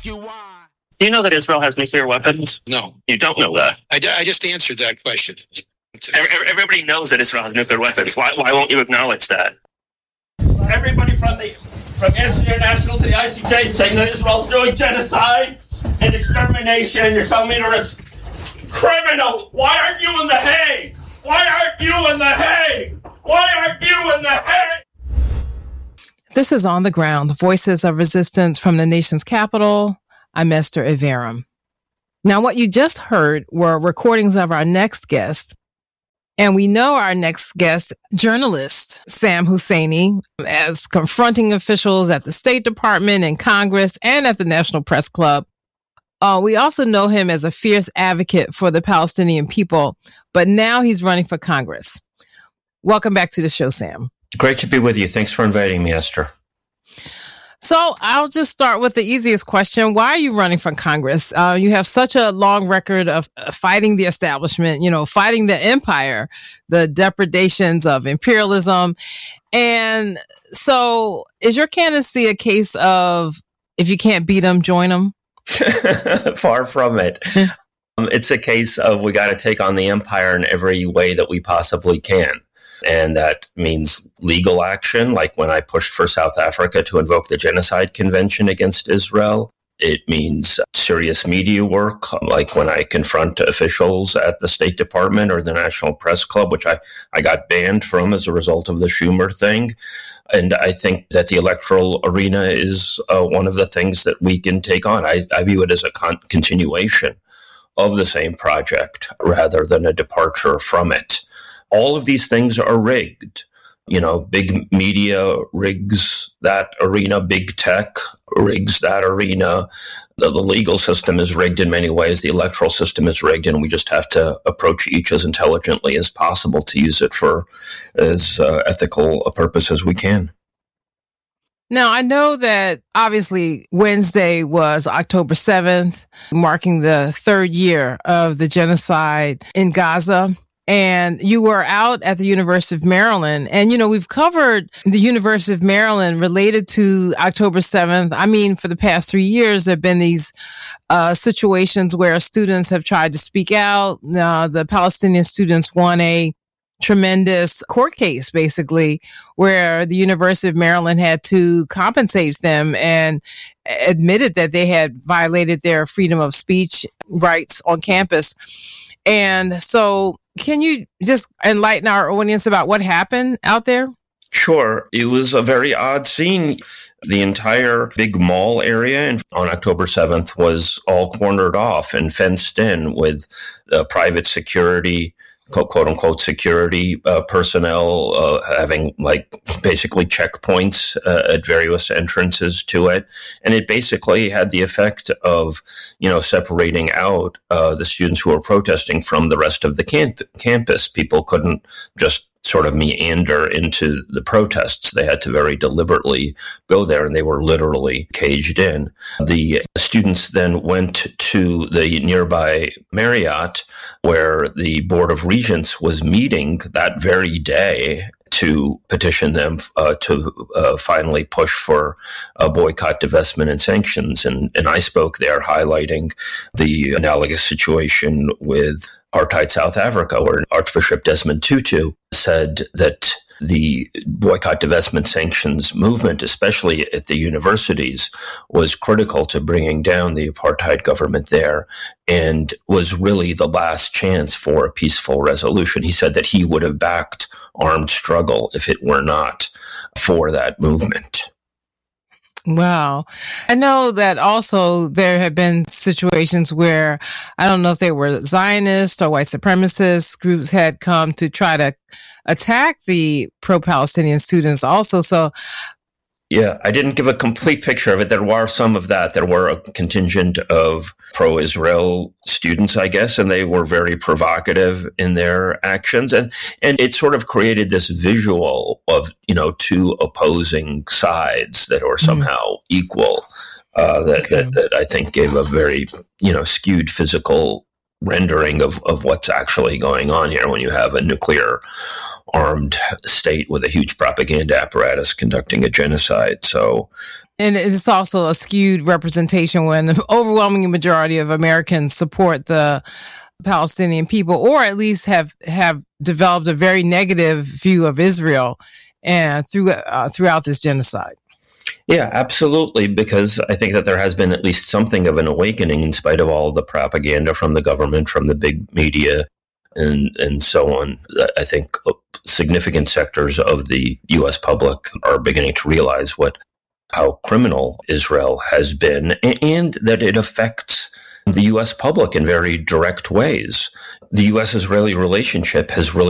Do you know that Israel has nuclear weapons? No. You don't know that? I just answered that question. Everybody knows that Israel has nuclear weapons. Why won't you acknowledge that? Everybody from Amnesty International to the ICJ is saying that Israel's doing genocide and extermination. You're telling me they're a criminal. Why aren't you in The Hague? Why aren't you in The Hague? Why aren't you in The Hague? This is On the Ground, Voices of Resistance from the nation's capital. I'm Esther Iverem. Now, what you just heard were recordings of our next guest. And we know our next guest, journalist Sam Husseini, as confronting officials at the State Department and Congress and at the National Press Club. We also know him as a fierce advocate for the Palestinian people, but now he's running for Congress. Welcome back to the show, Sam. Great to be with you. Thanks for inviting me, Esther. So I'll just start with the easiest question. Why are you running for Congress? You have such a long record of fighting the establishment, fighting the empire, the depredations of imperialism. And so is your candidacy a case of if you can't beat them, join them? Far from it. It's a case of we got to take on the empire in every way that we possibly can. And that means legal action, like when I pushed for South Africa to invoke the Genocide Convention against Israel. It means serious media work, like when I confront officials at the State Department or the National Press Club, which I got banned from as a result of the Schumer thing. And I think that the electoral arena is one of the things that we can take on. I view it as a continuation of the same project rather than a departure from it. All of these things are rigged. Big media rigs that arena, big tech rigs that arena. The legal system is rigged in many ways. The electoral system is rigged, and we just have to approach each as intelligently as possible to use it for as ethical a purpose as we can. Now, I know that obviously Wednesday was October 7th, marking the third year of the genocide in Gaza. And you were out at the University of Maryland. And, we've covered the University of Maryland related to October 7th. I mean, for the past 3 years, there have been these situations where students have tried to speak out. The Palestinian students won a tremendous court case, basically, where the University of Maryland had to compensate them and admitted that they had violated their freedom of speech rights on campus. And so can you just enlighten our audience about what happened out there? Sure. It was a very odd scene. The entire big mall area on October 7th was all cornered off and fenced in with private security, quote unquote security personnel having basically checkpoints at various entrances to it. And it basically had the effect of, separating out the students who were protesting from the rest of the campus. People couldn't just sort of meander into the protests. They had to very deliberately go there, and they were literally caged in. The students then went to the nearby Marriott, where the Board of Regents was meeting that very day to petition them to finally push for a boycott, divestment, and sanctions. And I spoke there highlighting the analogous situation with apartheid South Africa, where Archbishop Desmond Tutu said that the boycott, divestment, sanctions movement, especially at the universities, was critical to bringing down the apartheid government there and was really the last chance for a peaceful resolution. He said that he would have backed armed struggle if it were not for that movement. Wow. I know that also there have been situations where, I don't know if they were Zionist or white supremacist groups had come to try to attack the pro-Palestinian students also. So Yeah, I didn't give a complete picture of it. There were some of that. There were a contingent of pro-Israel students, I guess, and they were very provocative in their actions. And it sort of created this visual of, two opposing sides that are somehow equal, that I think gave a very, skewed physical rendering of what's actually going on here when you have a nuclear armed state with a huge propaganda apparatus conducting a genocide. And it's also a skewed representation when the overwhelming majority of Americans support the Palestinian people, or at least have developed a very negative view of Israel and throughout this genocide. Yeah, absolutely, because I think that there has been at least something of an awakening in spite of all the propaganda from the government, from the big media, and so on. I think significant sectors of the U.S. public are beginning to realize how criminal Israel has been, and that it affects the U.S. public in very direct ways. The U.S.-Israeli relationship has really